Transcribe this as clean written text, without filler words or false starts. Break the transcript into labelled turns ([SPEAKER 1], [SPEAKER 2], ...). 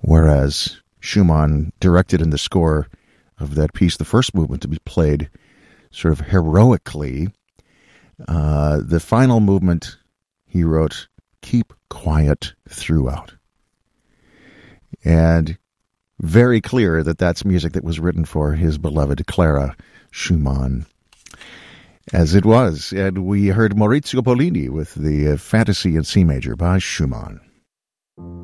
[SPEAKER 1] whereas Schumann directed in the score of that piece the first movement to be played sort of heroically. The final movement, he wrote, "Keep quiet throughout." And very clear that that's music that was written for his beloved Clara Schumann. As it was, and we heard Maurizio Pollini with the Fantasy in C major by Schumann.